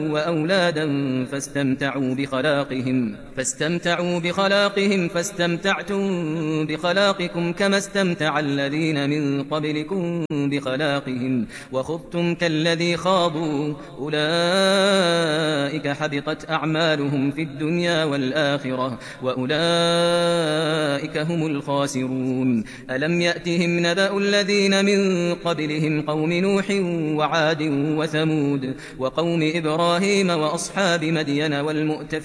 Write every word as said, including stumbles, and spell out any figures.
وأولادا فاستمتعوا بخلاقهم فاستمتعوا بخلاقهم فاستمتعتم بخلاقكم كما استمتع الذين من قبلكم بخلاقهم وخضتم كالذي خاضوا أولئك حبطت أعمالهم في الدنيا والآخرة وأولئك هم الخاسرون. ألم يأتهم نبأ الذين من قبلهم قوم نوح وعاد وثمود وقوم إبراهيم وأصحاب مدين والمؤتفكين